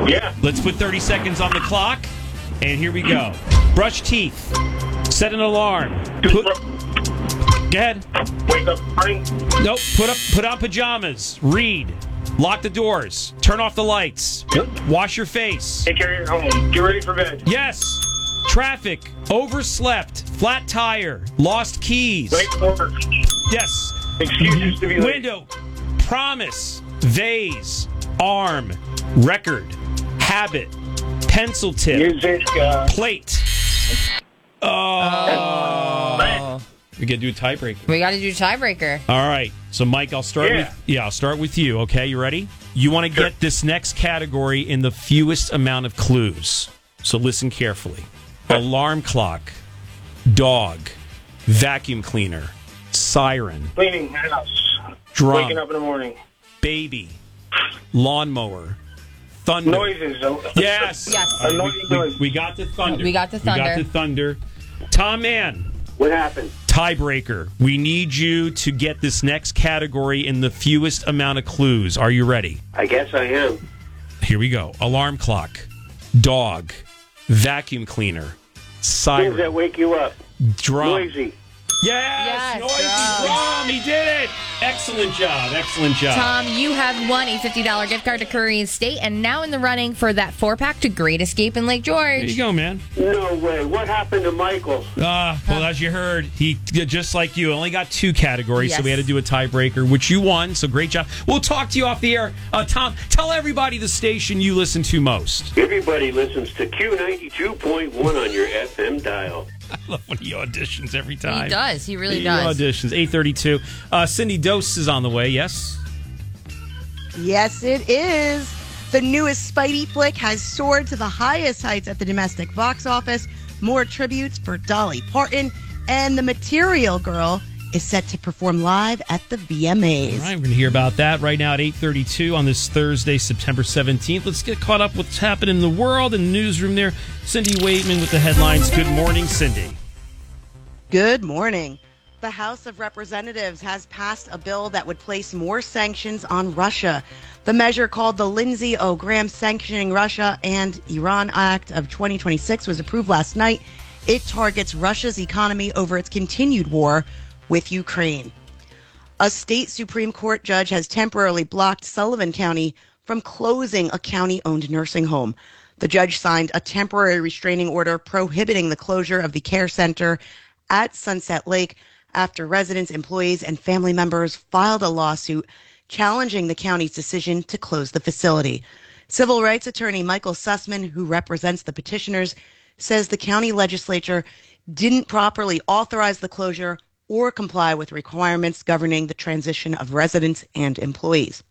Yeah. Let's put 30 seconds on the clock, and here we go. Brush teeth. Set an alarm. Go ahead. Wake up, morning. Nope. Put on pajamas. Read. Lock the doors. Turn off the lights. Wash your face. Take care of your home. Get ready for bed. Yes. Traffic. Overslept. Flat tire. Lost keys. Late for work. Yes. Excuses to be late. Window. Promise. Vase. Arm. Record. Habit. Pencil tip. Music. Plate. Oh. We got to do a tiebreaker. We got to do tiebreaker. All right. So, Mike, I'll start with you. Okay, you ready? You want to get this next category in the fewest amount of clues. So listen carefully. Alarm clock, dog, vacuum cleaner, siren, Cleaning the house. drum, Waking up in the morning. baby, lawnmower, thunder. Noises. Yes. Annoying noise. We got the thunder. We got the thunder. Tom Mann. What happened? Tiebreaker. We need you to get this next category in the fewest amount of clues. Are you ready? I guess I am. Here we go. Alarm clock, dog, vacuum cleaner, Things siren, that wake you up. drum. Noisy. Yes, noisy drum. drum. He did it. Excellent job. Tom, you have won a $50 gift card to Korean State and now in the running for that 4-pack to Great Escape in Lake George. There you go, man. No way. What happened to Michael? Well, as you heard, he just like you only got 2 categories, so Yes. we had to do a tiebreaker, which you won. So great job. We'll talk to you off the air. Tom, tell everybody the station you listen to most. Everybody listens to Q92.1 on your FM dial. I love when he auditions every time. He does. He really He does. auditions. 8:32. Cindy Dose is on the way. Yes. Yes, it is. The newest Spidey flick has soared to the highest heights at the domestic box office. More tributes for Dolly Parton, and The Material Girl is set to perform live at the VMAs. All right, we're going to hear about that right now at 8:32 on this Thursday, September 17th. Let's get caught up with what's happening in the world in the newsroom there. Cindy Waitman with the headlines. Good morning, Cindy. Good morning. The House of Representatives has passed a bill that would place more sanctions on Russia. The measure, called the Lindsey O. Graham Sanctioning Russia and Iran Act of 2026, was approved last night. It targets Russia's economy over its continued war with Ukraine. A state Supreme Court judge has temporarily blocked Sullivan County from closing a county-owned nursing home. The judge signed a temporary restraining order prohibiting the closure of the care center at Sunset Lake after residents, employees, and family members filed a lawsuit challenging the county's decision to close the facility. Civil rights attorney Michael Sussman, who represents the petitioners, says the county legislature didn't properly authorize the closure or comply with requirements governing the transition of residents and employees.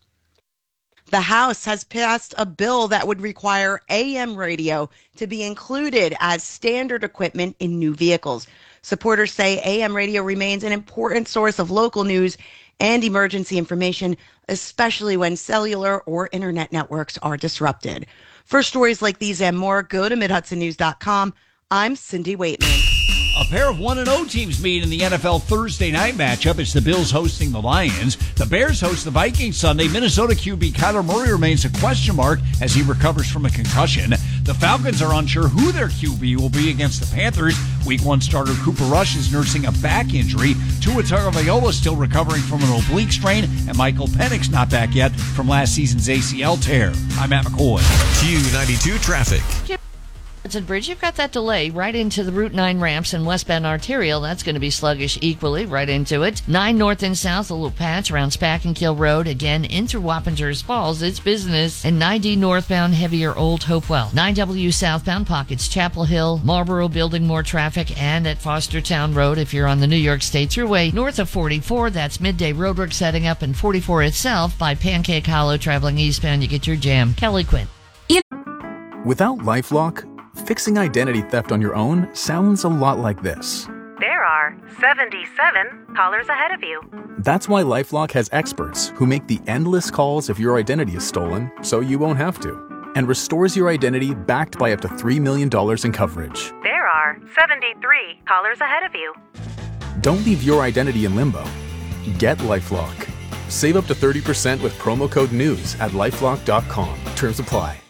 The House has passed a bill that would require AM radio to be included as standard equipment in new vehicles. Supporters say AM radio remains an important source of local news and emergency information, especially when cellular or internet networks are disrupted. For stories like these and more, go to MidHudsonNews.com. I'm Cindy Waitman. A pair of 1-0 teams meet in the NFL Thursday night matchup. It's the Bills hosting the Lions. The Bears host the Vikings Sunday. Minnesota QB Kyler Murray remains a question mark as he recovers from a concussion. The Falcons are unsure who their QB will be against the Panthers. Week 1 starter Cooper Rush is nursing a back injury. Tua Tagovailoa still recovering from an oblique strain, and Michael Penix not back yet from last season's ACL tear. I'm Matt McCoy. Q92 Traffic. Hudson Bridge, you've got that delay right into the Route 9 ramps and westbound arterial. That's going to be sluggish equally right into it. 9 north and south, a little patch around Spackenkill Road. Again, into Wappingers Falls, it's business. And 9D northbound, heavier Old Hopewell. 9W southbound, pockets Chapel Hill, Marlboro building more traffic, and at Fostertown Road if you're on the New York State Thruway. North of 44, that's midday roadwork setting up, and 44 itself by Pancake Hollow traveling eastbound. You get your jam. Kelly Quinn. Without LifeLock, fixing identity theft on your own sounds a lot like this. There are 77 callers ahead of you. That's why LifeLock has experts who make the endless calls if your identity is stolen, so you won't have to, and restores your identity backed by up to $3 million in coverage. There are 73 callers ahead of you. Don't leave your identity in limbo. Get LifeLock. Save up to 30% with promo code NEWS at LifeLock.com. Terms apply.